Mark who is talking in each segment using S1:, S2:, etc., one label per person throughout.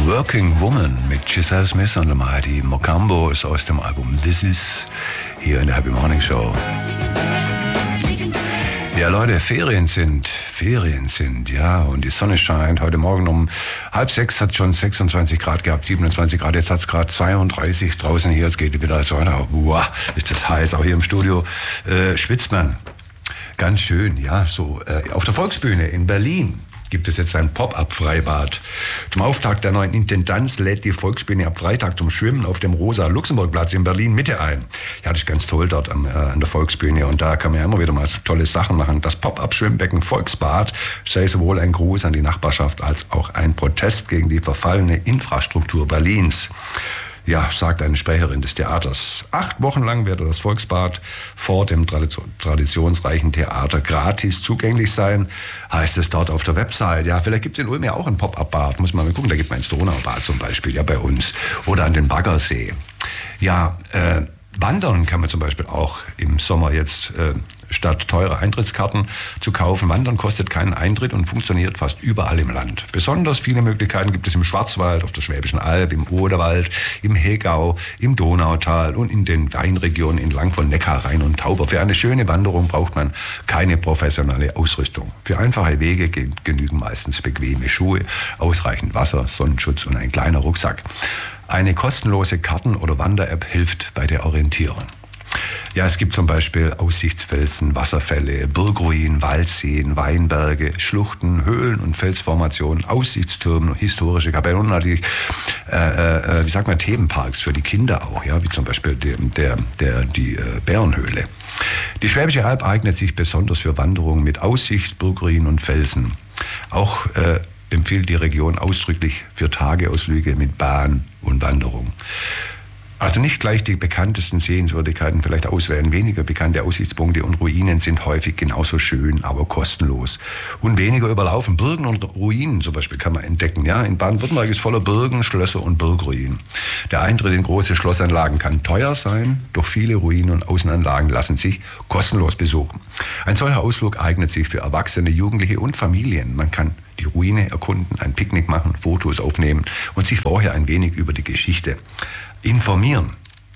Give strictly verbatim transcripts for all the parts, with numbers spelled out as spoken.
S1: Working Woman mit Giselle Smith und der Mighty Mocambo ist aus dem Album This Is hier in der Happy Morning Show. Ja Leute, Ferien sind, Ferien sind, ja, und die Sonne scheint. Heute Morgen um halb sechs hat es schon sechsundzwanzig Grad gehabt, siebenundzwanzig Grad, jetzt hat es gerade zweiunddreißig draußen hier, jetzt geht es wieder als weiter. Wow, ist das heiß, auch hier im Studio äh, schwitzt man. Ganz schön, ja, so äh, auf der Volksbühne in Berlin gibt es jetzt ein Pop-up-Freibad. Zum Auftakt der neuen Intendanz lädt die Volksbühne ab Freitag zum Schwimmen auf dem Rosa-Luxemburg-Platz in Berlin-Mitte ein. Ja, das ist ganz toll dort am, äh, an der Volksbühne und da kann man ja immer wieder mal so tolle Sachen machen. Das Pop-up-Schwimmbecken Volksbad sei sowohl ein Gruß an die Nachbarschaft als auch ein Protest gegen die verfallene Infrastruktur Berlins. Ja, sagt eine Sprecherin des Theaters. Acht Wochen lang werde das Volksbad vor dem traditionsreichen Theater gratis zugänglich sein, heißt es dort auf der Website. Ja, vielleicht gibt es in Ulm ja auch ein Pop-up-Bad, muss man mal gucken, da gibt man ins Donaubad zum Beispiel, ja bei uns, oder an den Baggersee. Ja, äh, wandern kann man zum Beispiel auch im Sommer jetzt äh, statt teure Eintrittskarten zu kaufen. Wandern kostet keinen Eintritt und funktioniert fast überall im Land. Besonders viele Möglichkeiten gibt es im Schwarzwald, auf der Schwäbischen Alb, im Oderwald, im Hegau, im Donautal und in den Weinregionen entlang von Neckar, Rhein und Tauber. Für eine schöne Wanderung braucht man keine professionelle Ausrüstung. Für einfache Wege genügen meistens bequeme Schuhe, ausreichend Wasser, Sonnenschutz und ein kleiner Rucksack. Eine kostenlose Karten- oder Wander-App hilft bei der Orientierung. Ja, es gibt zum Beispiel Aussichtsfelsen, Wasserfälle, Burgruinen, Waldseen, Weinberge, Schluchten, Höhlen und Felsformationen, Aussichtstürme, historische Kapellen und natürlich, äh, äh, wie sagt man, Themenparks für die Kinder auch, ja, wie zum Beispiel der, der, der, die äh, Bärenhöhle. Die Schwäbische Alb eignet sich besonders für Wanderungen mit Aussicht, Burgruinen und Felsen. Auch äh, empfiehlt die Region ausdrücklich für Tageausflüge mit Bahn und Wanderung. Also nicht gleich die bekanntesten Sehenswürdigkeiten vielleicht auswählen. Weniger bekannte Aussichtspunkte und Ruinen sind häufig genauso schön, aber kostenlos. Und weniger überlaufen. Burgen und Ruinen zum Beispiel kann man entdecken. Ja, in Baden-Württemberg ist voller Burgen, Schlösser und Burgruinen. Der Eintritt in große Schlossanlagen kann teuer sein, doch viele Ruinen und Außenanlagen lassen sich kostenlos besuchen. Ein solcher Ausflug eignet sich für Erwachsene, Jugendliche und Familien. Man kann die Ruine erkunden, ein Picknick machen, Fotos aufnehmen und sich vorher ein wenig über die Geschichte informieren.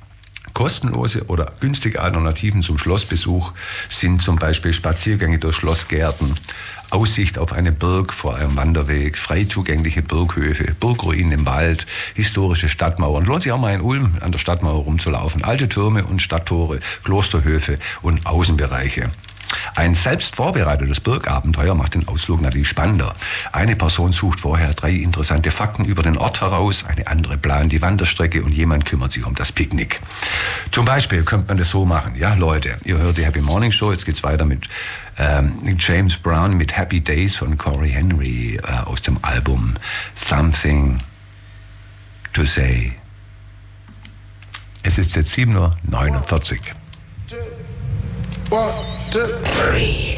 S1: Kostenlose oder günstige Alternativen zum Schlossbesuch sind zum Beispiel Spaziergänge durch Schlossgärten, Aussicht auf eine Burg vor einem Wanderweg, frei zugängliche Burghöfe, Burgruinen im Wald, historische Stadtmauern. Lohnt sich auch mal in Ulm an der Stadtmauer rumzulaufen. Alte Türme und Stadttore, Klosterhöfe und Außenbereiche. Ein selbst vorbereitetes Burgabenteuer macht den Ausflug natürlich spannender. Eine Person sucht vorher drei interessante Fakten über den Ort heraus, eine andere plant die Wanderstrecke und jemand kümmert sich um das Picknick. Zum Beispiel könnte man das so machen. Ja, Leute, ihr hört die Happy Morning Show, jetzt geht's weiter mit ähm, James Brown mit Happy Days von Corey Henry äh, aus dem Album Something to Say. Es ist jetzt sieben Uhr neunundvierzig.
S2: One, two, three.